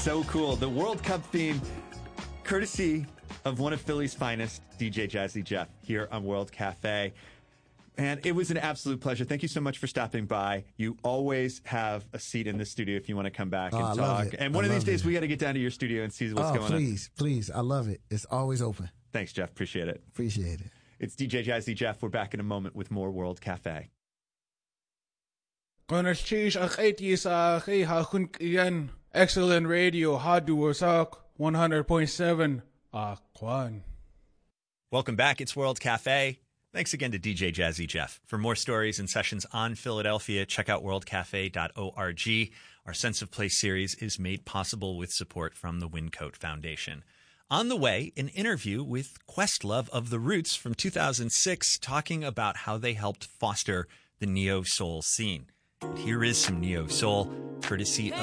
So cool. The World Cup theme, courtesy of one of Philly's finest, DJ Jazzy Jeff, here on World Cafe. And it was an absolute pleasure. Thank you so much for stopping by. You always have a seat in the studio if you want to come back and I talk. love it. And one of these days, we got to get down to your studio and see what's going on. Please. I love it. It's always open. Thanks, Jeff. Appreciate it. Appreciate it. It's DJ Jazzy Jeff. We're back in a moment with more World Cafe. Excellent radio, Hadu Wasak, 100.7, Akwan. Welcome back. It's World Cafe. Thanks again to DJ Jazzy Jeff. For more stories and sessions on Philadelphia, check out worldcafe.org. Our Sense of Place series is made possible with support from the Wyncote Foundation. On the way, an interview with Questlove of The Roots from 2006 talking about how they helped foster the neo-soul scene. And here is some neo-soul, courtesy of